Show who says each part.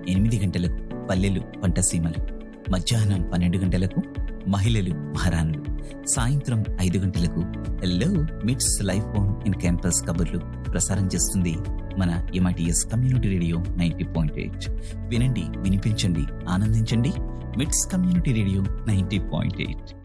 Speaker 1: 8 గంటలకు పల్లెలు పంటసీమలు, మధ్యాహ్నం 12 గంటలకు మహిళలు మహారాణులు, సాయంత్రం 5 గంటలకు హలో మిట్స్ లైఫ్ ఆన్ ఇన్ క్యాంపస్ కబుర్లు ప్రసారం చేస్తుంది మన MITS కమ్యూనిటీ రేడియో 90.8. వినండి, వినిపించండి, ఆనందించండి. మిట్స్ కమ్యూనిటీ రేడియో 90.8.